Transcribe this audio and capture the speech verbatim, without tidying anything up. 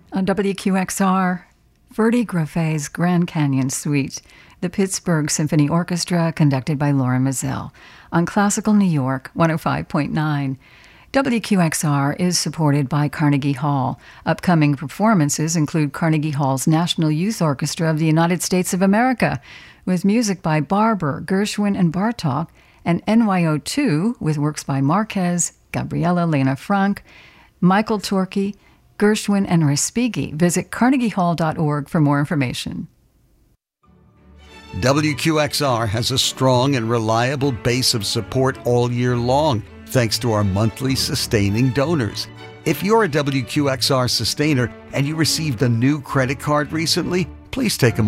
On W Q X R, Verdi Greffet's Grand Canyon Suite, the Pittsburgh Symphony Orchestra, conducted by Laura Mizell. On Classical New York, one oh five point nine. W Q X R is supported by Carnegie Hall. Upcoming performances include Carnegie Hall's National Youth Orchestra of the United States of America, with music by Barber, Gershwin, and Bartók, and N Y O two, with works by Marquez, Gabriela Lena Frank, Michael Torke, Gershwin, and Respighi. Visit carnegie hall dot org for more information. W Q X R has a strong and reliable base of support all year long, thanks to our monthly sustaining donors. If you're a W Q X R sustainer and you received a new credit card recently, please take a